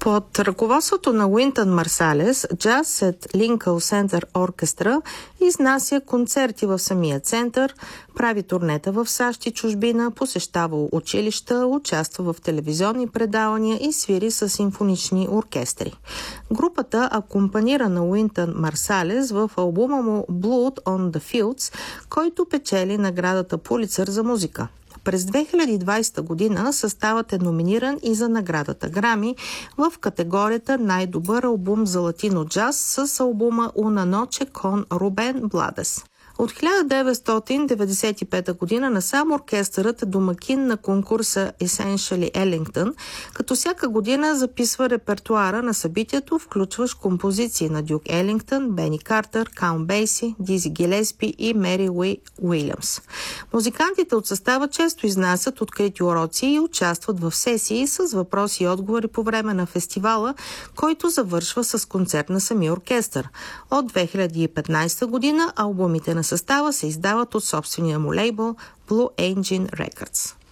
Под ръководството на Уинтън Марсалес, Jazz at Lincoln Center Orchestra изнася концерти в самия център, прави турнета в САЩ и чужбина, посещава училища, участва в телевизионни предавания и свири с симфонични оркестри. Групата акомпанира на Уинтън Марсалес в албума му Blood on the Fields, който печели наградата Пулицър за музика. През 2020 година съставът е номиниран и за наградата Грами в категорията Най-добър албум за латино джаз с албума Una Noche con Rubén Blades. От 1995 година насам оркестърът е домакин на конкурса Essentially Ellington, като всяка година записва репертуара на събитието, включващ композиции на Дюк Елингтън, Бени Картер, Каунт Бейси, Дизи Гилеспи и Мери Уи Уилямс. Музикантите от състава често изнасят открити уроци и участват в сесии с въпроси и отговори по време на фестивала, който завършва с концерт на самия оркестър. От 2015 година албумите на състава се издават от собствения му лейбъл Blue Engine Records.